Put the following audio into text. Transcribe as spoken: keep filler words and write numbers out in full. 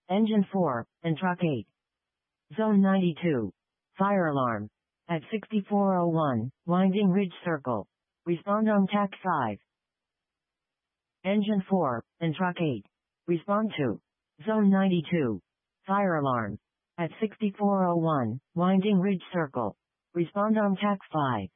Engine four, and Truck eight. Zone ninety-two. Fire alarm. At sixty-four oh one, Winding Ridge Circle. Respond on T A C five. Engine four, and Truck eight. Respond to Zone ninety-two. Fire alarm. At sixty-four oh one, Winding Ridge Circle. Respond on T A C five.